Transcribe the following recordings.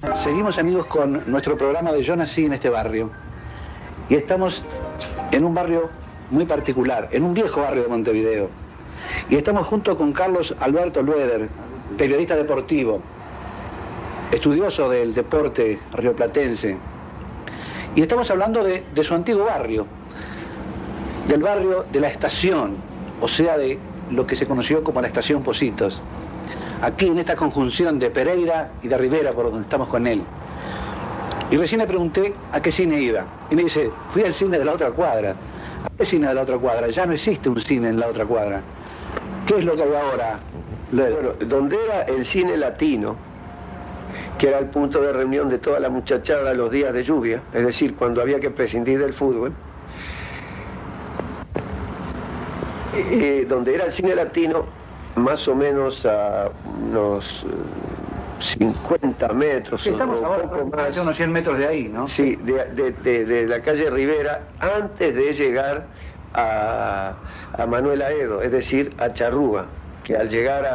Seguimos, amigos, con nuestro programa de Yo nací en este barrio. Y estamos en un barrio muy particular, en un viejo barrio de Montevideo. Y estamos junto con Carlos Alberto Lueder, periodista deportivo, estudioso del deporte rioplatense. Y estamos hablando de su antiguo barrio, del barrio de la Estación, o sea, de lo que se conoció como la Estación Pocitos. Aquí en esta conjunción de Pereira y de Rivera, por donde estamos con él. Y recién le pregunté a qué cine iba. Y me dice, fui al cine de la otra cuadra. ¿A qué cine de la otra cuadra? Ya no existe un cine en la otra cuadra. ¿Qué es lo que hay ahora? Bueno, donde era el cine latino, que era el punto de reunión de toda la muchachada los días de lluvia, es decir, cuando había que prescindir del fútbol, donde era el cine latino, más o menos a unos 50 metros, sí, estamos o ahora un poco más, unos 100 metros de ahí, ¿no? Sí, de la calle Rivera, antes de llegar a Manuel Aedo, es decir, a Charrúa, que al llegar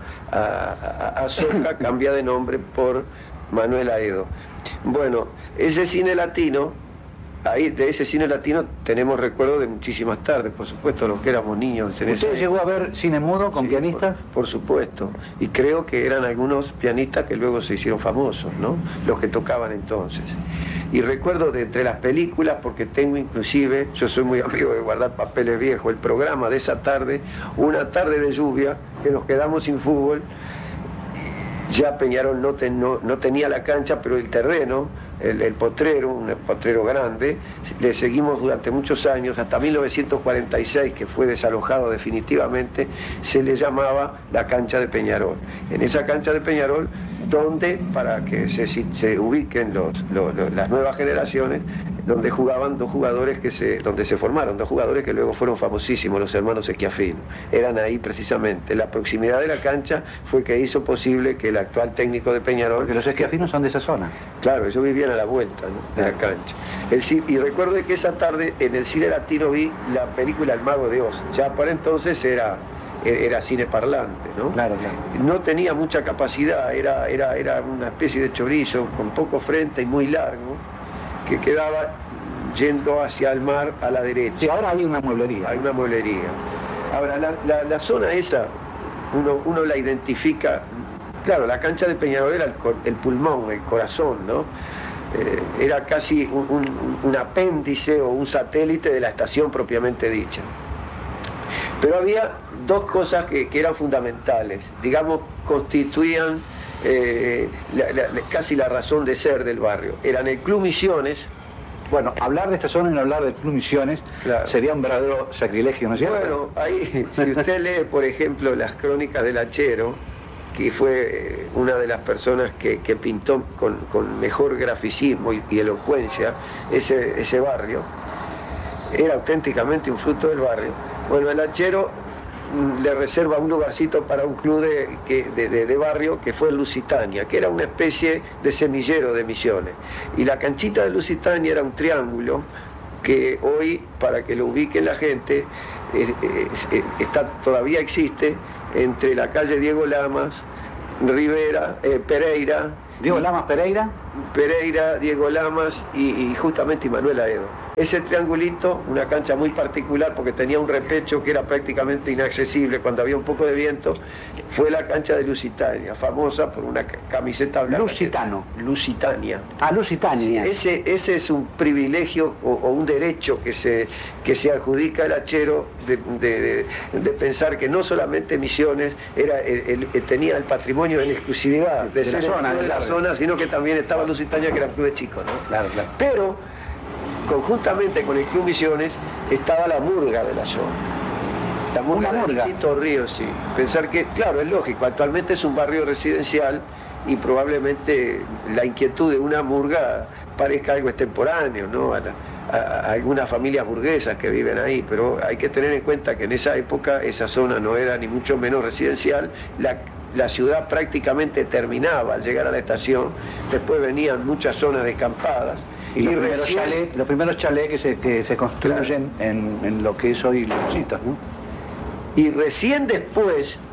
a Soca cambia de nombre por Manuel Aedo. Bueno, ese cine latino, ahí de ese cine latino tenemos recuerdos de muchísimas tardes, por supuesto, los que éramos niños. ¿Usted llegó a ver cine mudo con pianistas? Por supuesto, y creo que eran algunos pianistas que luego se hicieron famosos, ¿no? Los que tocaban entonces. Y recuerdo de entre las películas, porque tengo inclusive, yo soy muy amigo de guardar papeles viejos, el programa de esa tarde, una tarde de lluvia, que nos quedamos sin fútbol. Ya Peñarol no tenía la cancha, pero el terreno, el potrero, un potrero grande, le seguimos durante muchos años, hasta 1946, que fue desalojado definitivamente, se le llamaba la cancha de Peñarol. En esa cancha de Peñarol, donde, para que se ubiquen las nuevas generaciones, donde jugaban dos jugadores donde se formaron dos jugadores que luego fueron famosísimos, los hermanos Schiaffino. Eran ahí precisamente. La proximidad de la cancha fue que hizo posible que el actual técnico de Peñarol... Porque los Schiaffinos son de esa zona. Claro, ellos vivían a la vuelta, ¿no?, de la cancha. Y recuerdo que esa tarde en el cine latino vi la película El Mago de Oz. Ya para entonces era cine parlante, ¿no? Claro, claro. No tenía mucha capacidad, era una especie de chorizo con poco frente y muy largo, que quedaba yendo hacia el mar a la derecha. Sí, ahora hay una mueblería. Hay una mueblería. Ahora, la zona esa, uno la identifica, claro, la cancha de Peñarol era el pulmón, el corazón, ¿no? Era casi un apéndice o un satélite de la estación propiamente dicha. Pero había dos cosas que eran fundamentales, digamos, constituían casi la razón de ser del barrio. Eran el Club Misiones. Bueno, hablar de esta zona y no hablar del Club Misiones, claro, sería un verdadero sacrilegio, ¿no es cierto? Bueno, ahí, si usted lee, por ejemplo, las crónicas del Hachero, que fue una de las personas que pintó con mejor graficismo y elocuencia ese barrio, era auténticamente un fruto del barrio. Bueno, el Hachero le reserva un lugarcito para un club de barrio que fue Lusitania, que era una especie de semillero de Misiones. Y la canchita de Lusitania era un triángulo que hoy, para que lo ubiquen la gente, todavía existe entre la calle Diego Lamas, Rivera, Pereira. ¿Diego Lamas, Pereira? Pereira, Diego Lamas y justamente Manuel Aedo. Ese triangulito, una cancha muy particular porque tenía un repecho que era prácticamente inaccesible cuando había un poco de viento, fue la cancha de Lusitania, famosa por una camiseta blanca. Lusitania. Ah, Lusitania. Sí, ese es un privilegio o un derecho que se adjudica el Hachero de pensar que no solamente Misiones tenía el patrimonio en exclusividad de ser la zona, sino que también estaba Lusitania, que era un club de chicos, ¿no? Claro, claro. Pero conjuntamente con el Club Misiones estaba la murga de la zona. La murga de Tito Ríos, sí. Pensar que, claro, es lógico, actualmente es un barrio residencial y probablemente la inquietud de una murga parezca algo extemporáneo, ¿no? A algunas familias burguesas que viven ahí, pero hay que tener en cuenta que en esa época esa zona no era ni mucho menos residencial. La ciudad prácticamente terminaba al llegar a la estación, después venían muchas zonas descampadas. Y los primeros chalés que se construyen, claro, en lo que es hoy Los Pocitos, ¿no? Y recién después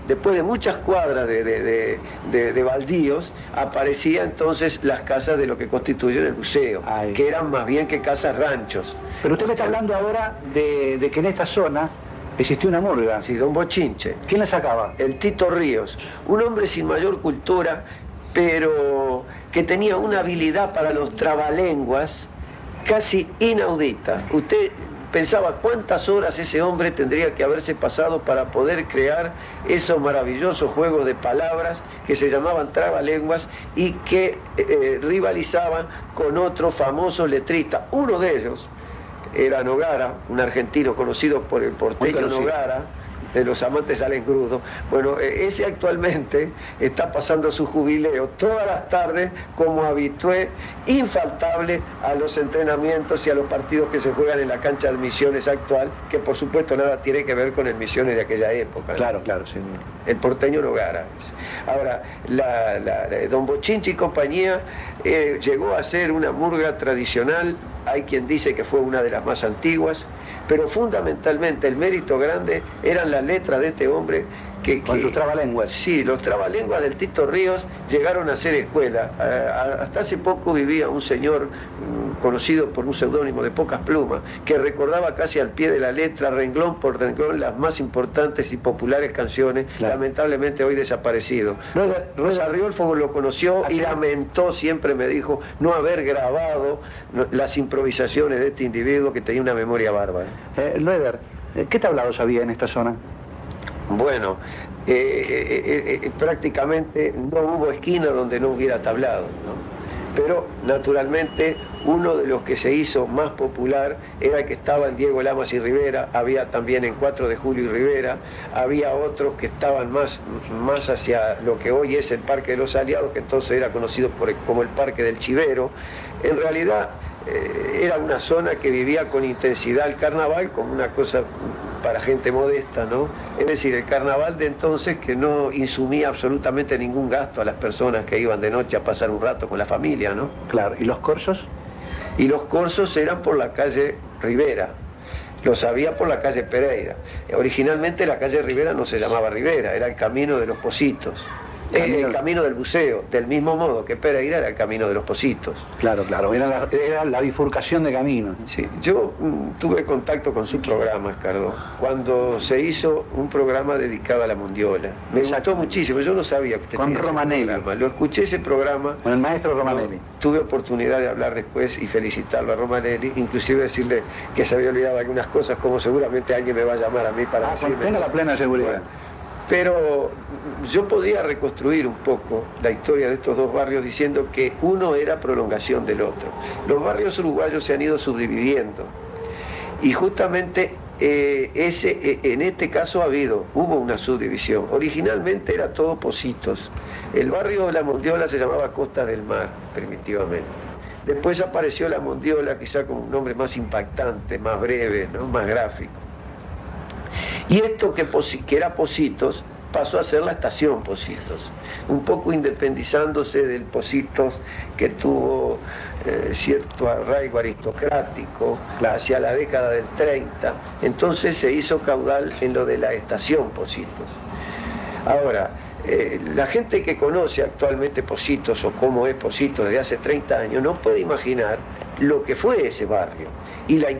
después de muchas cuadras de baldíos, aparecían entonces las casas de lo que constituyen el buceo, que eran más bien que casas ranchos. Pero usted me está hablando ahora de que en esta zona existió una murga. Sí, don Bochinche. ¿Quién la sacaba? El Tito Ríos, un hombre sin mayor cultura, pero que tenía una habilidad para los trabalenguas casi inaudita. Usted pensaba cuántas horas ese hombre tendría que haberse pasado para poder crear esos maravillosos juegos de palabras que se llamaban trabalenguas y que rivalizaban con otros famosos letristas. Uno de ellos era Nogara, un argentino conocido por el porteño Nogara, de los amantes al engrudo. Bueno, ese actualmente está pasando su jubileo todas las tardes como habitué infaltable a los entrenamientos y a los partidos que se juegan en la cancha de Misiones actual, que por supuesto nada tiene que ver con el Misiones de aquella época, ¿no? Claro, claro, sí. El porteño Nogara. Ahora, don Bochinche y compañía llegó a ser una murga tradicional. Hay quien dice que fue una de las más antiguas, pero fundamentalmente el mérito grande eran las letras de este hombre con sus trabalenguas. Sí, los trabalenguas del Tito Ríos llegaron a ser escuela. Hasta hace poco vivía un señor conocido por un seudónimo de Pocas Plumas, que recordaba casi al pie de la letra, renglón por renglón, las más importantes y populares canciones, claro. Lamentablemente hoy desaparecido. Rosa Riolfo lo conoció y lamentó, siempre me dijo, no haber grabado las improvisaciones de este individuo que tenía una memoria bárbara. Loewer, ¿qué tablados había en esta zona? Bueno, prácticamente no hubo esquina donde no hubiera tablado, ¿no? Pero naturalmente uno de los que se hizo más popular era el que estaba en Diego Lamas y Rivera, había también en 4 de Julio y Rivera, había otros que estaban más hacia lo que hoy es el Parque de los Aliados, que entonces era conocido como el Parque del Chivero. En realidad era una zona que vivía con intensidad el carnaval como una cosa para gente modesta, ¿no? Es decir, el carnaval de entonces que no insumía absolutamente ningún gasto a las personas que iban de noche a pasar un rato con la familia, ¿no? Claro, ¿y los corsos? Y los corsos eran por la calle Rivera, los había por la calle Pereira. Originalmente la calle Rivera no se llamaba Rivera, era el Camino de los Positos. El camino del buceo, del mismo modo que Pereira era el camino de los Positos. Claro, claro, era la bifurcación de caminos. Sí, yo tuve contacto con su programa, Escardó, cuando se hizo un programa dedicado a la mondiola. Me gustó muchísimo, yo no sabía que usted con Romanelli. Lo escuché ese programa. Con el maestro Romanelli. Tuve oportunidad de hablar después y felicitarlo a Romanelli, inclusive decirle que se había olvidado algunas cosas, como seguramente alguien me va a llamar a mí para decirme. Tenga la plena seguridad. Bueno, pero yo podía reconstruir un poco la historia de estos dos barrios diciendo que uno era prolongación del otro. Los barrios uruguayos se han ido subdividiendo y justamente en este caso hubo una subdivisión. Originalmente era todo Positos. El barrio de la Mondiola se llamaba Costa del Mar, primitivamente. Después apareció la Mondiola quizá con un nombre más impactante, más breve, ¿no? Más gráfico. Y esto que era Positos pasó a ser la estación Positos, un poco independizándose del Positos que tuvo cierto arraigo aristocrático hacia la década del 30, entonces se hizo caudal en lo de la estación Positos. Ahora, la gente que conoce actualmente Positos o cómo es Positos desde hace 30 años no puede imaginar lo que fue ese barrio y la